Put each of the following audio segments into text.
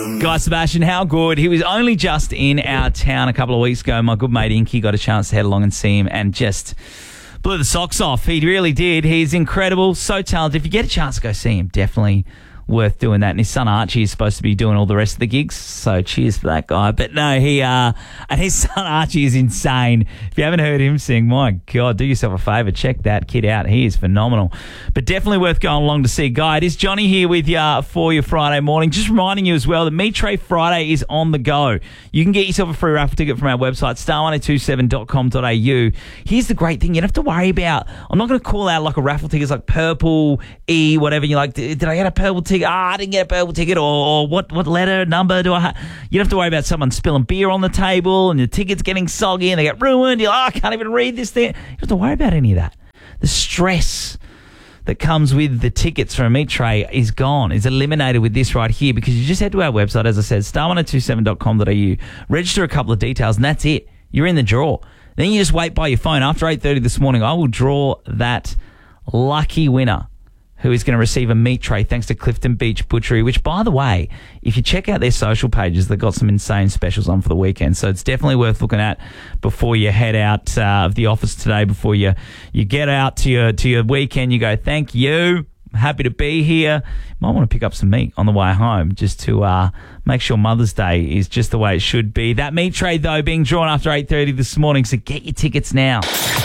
Guy Sebastian, how good. He was only just in our town a couple of weeks ago. My good mate Inky got a chance to head along and see him and just blew the socks off. He really did. He's incredible, so talented. If you get a chance to go see him, definitely worth doing that. And his son Archie is supposed to be doing all the rest of the gigs, so cheers for that guy. But no, and his son Archie is insane. If you haven't heard him sing, my God, do yourself a favour, check that kid out. He is phenomenal. But definitely worth going along to see. Guy, it is Johnny here with you for your Friday morning. Just reminding you as well that Meat Tray Friday is on the go. You can get yourself a free raffle ticket from our website, star1027.com.au. Here's the great thing, you don't have to worry about, I'm not going to call out like a raffle ticket, it's like purple E, whatever. You're like, did I get a purple ticket? I didn't get a purple ticket, or what letter, number do I have? You don't have to worry about someone spilling beer on the table and your ticket's getting soggy and they get ruined. You're like, I can't even read this thing. You don't have to worry about any of that. The stress that comes with the tickets from a Meat Tray is gone, is eliminated with this right here, because you just head to our website, as I said, star1027.com.au, register a couple of details, and that's it. You're in the draw. Then you just wait by your phone. After 8:30 this morning, I will draw that lucky winner who is going to receive a meat tray thanks to Clifton Beach Butchery, which, by the way, if you check out their social pages, they've got some insane specials on for the weekend. So it's definitely worth looking at before you head out of the office today, before you get out to your weekend. You go, thank you, I'm happy to be here. You might want to pick up some meat on the way home just to make sure Mother's Day is just the way it should be. That meat tray, though, being drawn after 8:30 this morning, so get your tickets now.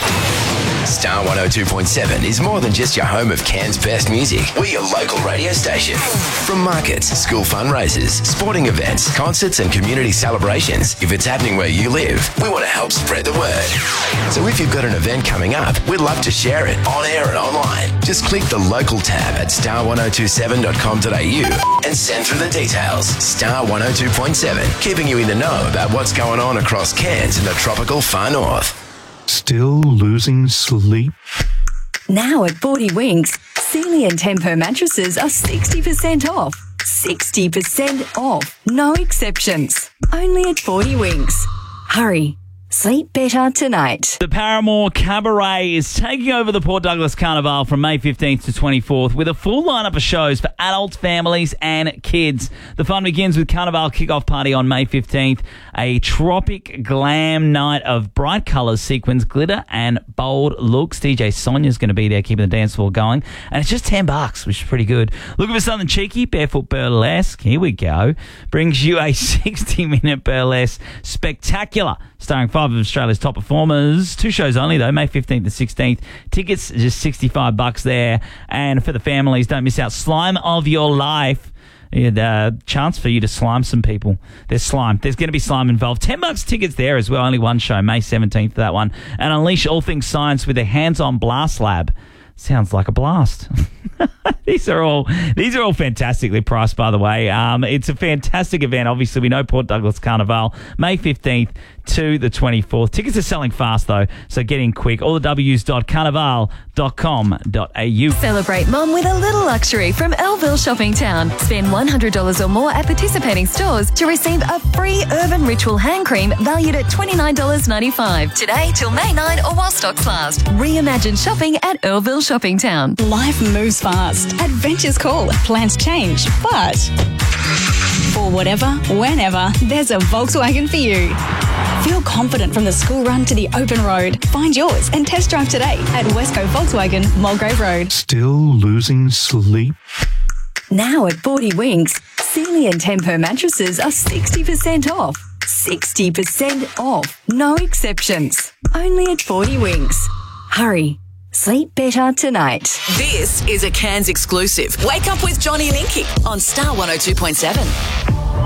Star 102.7 is more than just your home of Cairns' best music. We're your local radio station. From markets, school fundraisers, sporting events, concerts and community celebrations, if it's happening where you live, we want to help spread the word. So if you've got an event coming up, we'd love to share it on air and online. Just click the local tab at star1027.com.au and send through the details. Star 102.7, keeping you in the know about what's going on across Cairns and the tropical far north. Still losing sleep? Now at 40 Winks, Sealy and Tempo mattresses are 60% off. 60% off. No exceptions. Only at 40 Winks. Hurry. Sleep better tonight. The Paramore Cabaret is taking over the Port Douglas Carnival from May 15th to 24th with a full lineup of shows for adults, families and kids. The fun begins with Carnival Kickoff Party on May 15th, a tropic glam night of bright colours, sequins, glitter and bold looks. DJ Sonia's going to be there keeping the dance floor going, and it's just $10, which is pretty good. Looking for something cheeky? Barefoot Burlesque, here we go, brings you a 60-minute burlesque spectacular starring 5 of Australia's top performers. 2 shows only, though, May 15th and 16th. Tickets are just $65 there. And for the families, don't miss out. Slime of Your Life. The chance for you to slime some people. There's slime. There's going to be slime involved. $10 tickets there as well. Only one show, May 17th for that one. And unleash all things science with a hands-on blast lab. Sounds like a blast. These are all fantastically priced, by the way. It's a fantastic event. Obviously, we know Port Douglas Carnival, May 15th to the 24th. Tickets are selling fast, though, so get in quick. All the W's.carnival.com.au. Celebrate Mum with a little luxury from Elville Shopping Town. Spend $100 or more at participating stores to receive a free Urban Ritual hand cream valued at $29.95. Today till May 9 or while stocks last. Reimagine shopping at Elville Shopping Town. Life moves fast. Adventures call. Plans change. But for whatever, whenever, there's a Volkswagen for you. Feel confident from the school run to the open road. Find yours and test drive today at Westco Volkswagen, Mulgrave Road. Still losing sleep? Now at 40 Winks, Sealy and Tempo mattresses are 60% off. 60% off. No exceptions. Only at 40 Winks. Hurry. Sleep better tonight. This is a Cairns exclusive. Wake up with Johnny and Inky on Star 102.7.